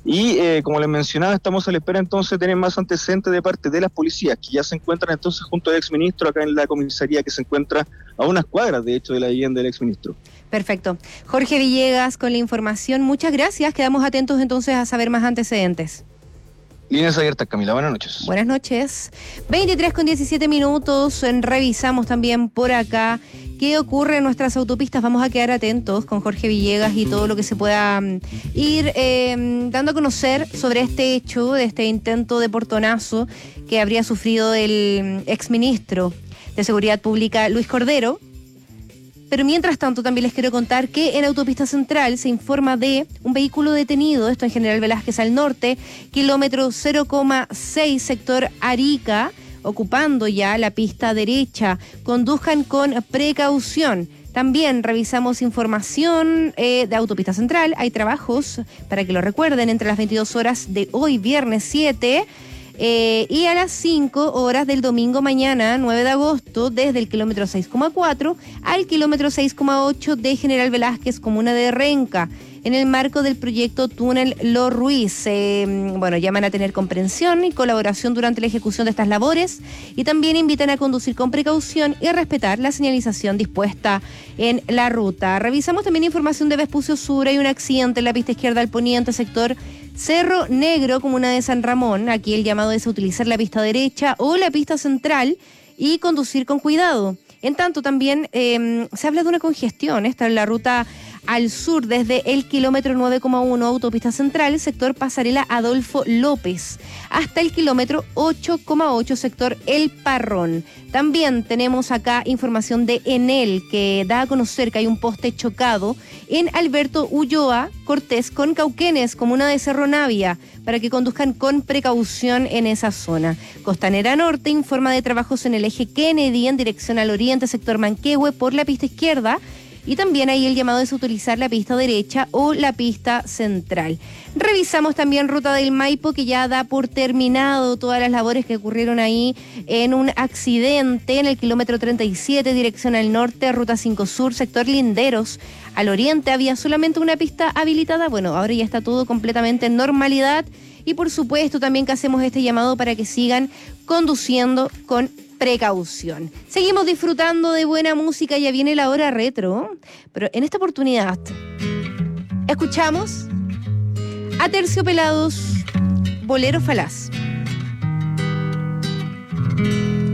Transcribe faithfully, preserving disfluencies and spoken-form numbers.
Y eh, como les mencionaba, estamos a la espera entonces de tener más antecedentes de parte de las policías, que ya se encuentran entonces junto al exministro acá en la comisaría, que se encuentra a unas cuadras, de hecho, de la vivienda del exministro. Perfecto. Jorge Villegas con la información. Muchas gracias. Quedamos atentos entonces a saber más antecedentes. Líneas abiertas, Camila. Buenas noches. Buenas noches. veintitrés con diecisiete minutos. Revisamos también por acá qué ocurre en nuestras autopistas. Vamos a quedar atentos con Jorge Villegas y todo lo que se pueda um, ir eh, dando a conocer sobre este hecho, de este intento de portonazo que habría sufrido el exministro de Seguridad Pública, Luis Cordero. Pero mientras tanto también les quiero contar que en Autopista Central se informa de un vehículo detenido, esto en General Velázquez al norte, kilómetro cero coma seis, sector Arica, ocupando ya la pista derecha. Conduzcan con precaución. También revisamos información eh, de Autopista Central. Hay trabajos, para que lo recuerden, entre las veintidós horas de hoy, viernes siete, Eh, y a las cinco horas del domingo mañana, nueve de agosto, desde el kilómetro seis coma cuatro al kilómetro seis coma ocho de General Velázquez, comuna de Renca, en el marco del proyecto Túnel Lo Ruiz. Eh, bueno, llaman a tener comprensión y colaboración durante la ejecución de estas labores y también invitan a conducir con precaución y a respetar la señalización dispuesta en la ruta. Revisamos también información de Vespucio Sur. Hay un accidente en la pista izquierda al poniente, sector Cerro Negro, comuna de San Ramón. Aquí el llamado es a utilizar la pista derecha o la pista central y conducir con cuidado. En tanto, también eh, se habla de una congestión. Esta es la ruta al sur, desde el kilómetro nueve coma uno, Autopista Central, sector Pasarela Adolfo López, hasta el kilómetro ocho coma ocho, sector El Parrón. También tenemos acá información de Enel, que da a conocer que hay un poste chocado en Alberto Ulloa Cortés con Cauquenes, comuna de Cerro Navia, para que conduzcan con precaución en esa zona. Costanera Norte informa de trabajos en el eje Kennedy en dirección al oriente, sector Manquehue, por la pista izquierda. Y también ahí el llamado es utilizar la pista derecha o la pista central. Revisamos también Ruta del Maipo, que ya da por terminado todas las labores que ocurrieron ahí en un accidente en el kilómetro treinta y siete, dirección al norte, Ruta cinco Sur, sector Linderos. Al oriente había solamente una pista habilitada. Bueno, ahora ya está todo completamente en normalidad. Y por supuesto también que hacemos este llamado para que sigan conduciendo con precaución. Seguimos disfrutando de buena música, ya viene la hora retro, pero en esta oportunidad escuchamos Aterciopelados, Bolero Falaz.